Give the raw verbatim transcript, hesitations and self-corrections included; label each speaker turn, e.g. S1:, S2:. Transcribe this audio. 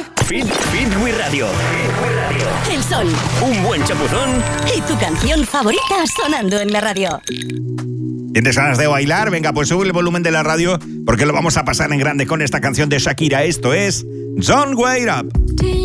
S1: Fit, Fit We Radio.
S2: El sol.
S1: Un buen chapuzón.
S2: Y tu canción favorita sonando en la radio.
S3: ¿Tienes ganas de bailar? Venga, pues sube el volumen de la radio porque lo vamos a pasar en grande con esta canción de Shakira. Esto es Don't Wait Up.